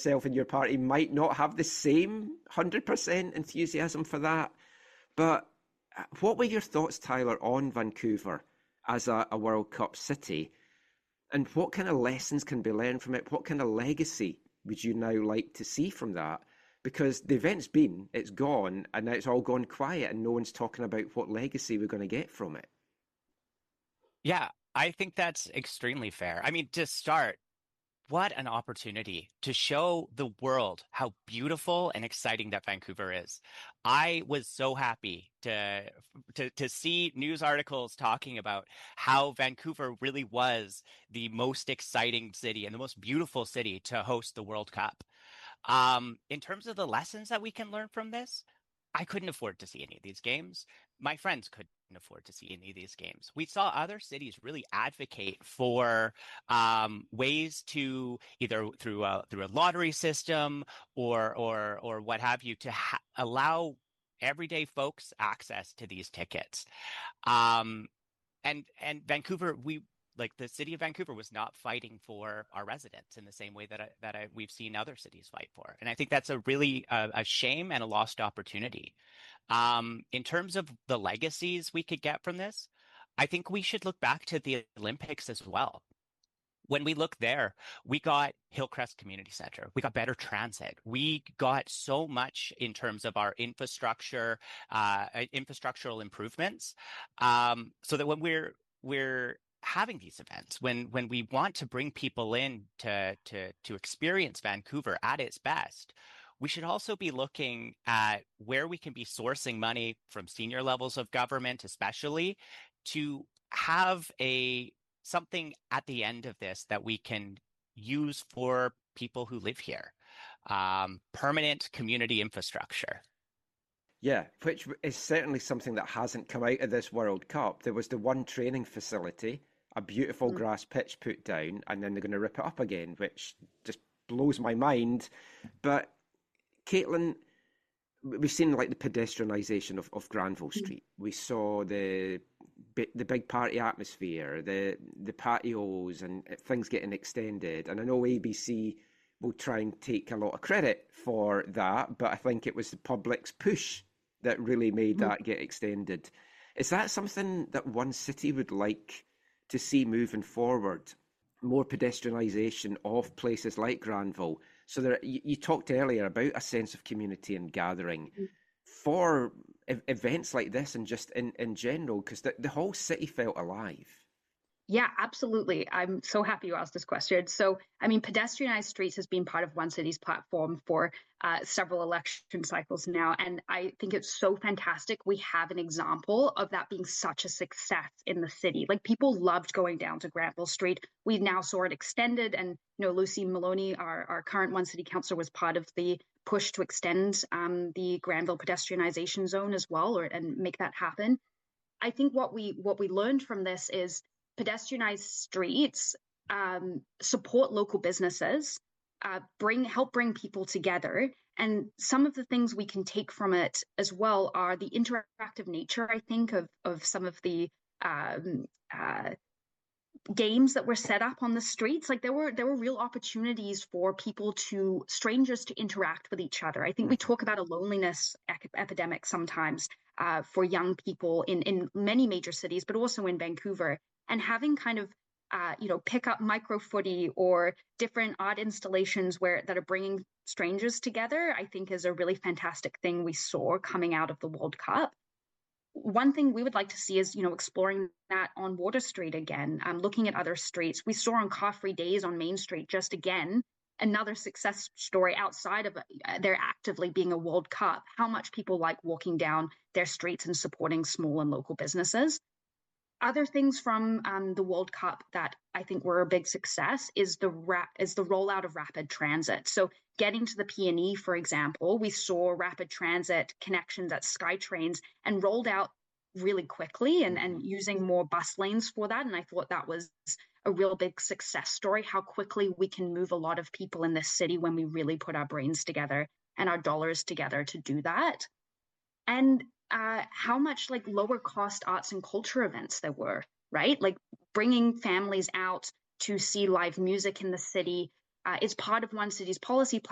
yourself and your party might not have the same 100% enthusiasm for that. But what were your thoughts, Tyler, on Vancouver as a World Cup city? And what kind of lessons can be learned from it? What kind of legacy would you now like to see from that? Because the event's been, it's gone, and now it's all gone quiet, and no one's talking about what legacy we're going to get from it. Yeah, I think that's extremely fair. I mean, to start, what an opportunity to show the world how beautiful and exciting that Vancouver is. I was so happy to see news articles talking about how Vancouver really was the most exciting city and the most beautiful city to host the World Cup. In terms of the lessons that we can learn from this, I couldn't afford to see any of these games. My friends couldn't afford to see any of these games. We saw other cities really advocate for ways to either through a lottery system or what have you to allow everyday folks access to these tickets. Um, and Vancouver, we like the city of Vancouver was not fighting for our residents in the same way that we've seen other cities fight for. And I think that's a really a shame and a lost opportunity. In terms of the legacies we could get from this, I think we should look back to the Olympics as well. When we look there, we got Hillcrest Community Center. We got better transit. We got so much in terms of our infrastructural improvements, so that when we're having these events, when we want to bring people in to experience Vancouver at its best, we should also be looking at where we can be sourcing money from senior levels of government, especially to have a something at the end of this that we can use for people who live here. Permanent community infrastructure. Yeah, which is certainly something that hasn't come out of this World Cup. There was the one training facility, a beautiful Mm. grass pitch put down, and then they're going to rip it up again, which just blows my mind. But Caitlin, we've seen like the pedestrianisation of Granville Mm. Street. We saw the big party atmosphere, the patios, and things getting extended. And I know ABC will try and take a lot of credit for that, but I think it was the public's push that really made Mm. that get extended. Is that something that one city would like to see moving forward? More pedestrianisation of places like Granville. So you talked earlier about a sense of community and gathering for events like this and just in general, because the whole city felt alive. Yeah, absolutely. I'm so happy you asked this question. So, I mean, pedestrianized streets has been part of One City's platform for several election cycles now. And I think it's so fantastic we have an example of that being such a success in the city. Like people loved going down to Granville Street. We now saw it extended. And, Lucy Maloney, our current One City councillor, was part of the push to extend the Granville pedestrianization zone as well, and make that happen. I think what we learned from this is pedestrianized streets support local businesses, help bring people together, and some of the things we can take from it as well are the interactive nature. I think of some of the um, uh, games that were set up on the streets. Like there were real opportunities for strangers to interact with each other. I think we talk about a loneliness epidemic sometimes for young people in many major cities, but also in Vancouver. And having kind of pick up micro footy or different art installations that are bringing strangers together, I think is a really fantastic thing we saw coming out of the World Cup. One thing we would like to see is, exploring that on Water Street again, looking at other streets. We saw on Car Free Days on Main Street, just again, another success story outside of there actively being a World Cup, how much people like walking down their streets and supporting small and local businesses. Other things from the World Cup that I think were a big success is the rollout of rapid transit. So getting to the PNE, for example, we saw rapid transit connections at SkyTrains and rolled out really quickly and using more bus lanes for that. And I thought that was a real big success story, how quickly we can move a lot of people in this city when we really put our brains together and our dollars together to do that. And how much like lower cost arts and culture events there were, right? Like bringing families out to see live music in the city is part of One City's policy